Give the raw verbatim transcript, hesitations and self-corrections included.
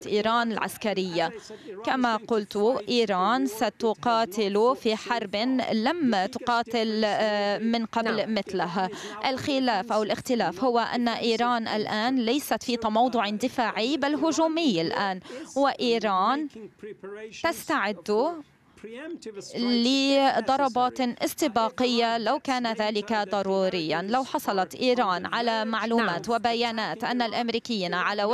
إيران العسكرية. كما قلت، إيران ستقاتل في حرب لم تقاتل من قبل مثلها. الخلاف أو الاختلاف هو أن إيران الآن ليست في تموضع دفاعي بل هجومي الآن، وإيران تستعد لضربات استباقية لو كان ذلك ضروريا. لو حصلت إيران على معلومات وبيانات أن الأمريكيين على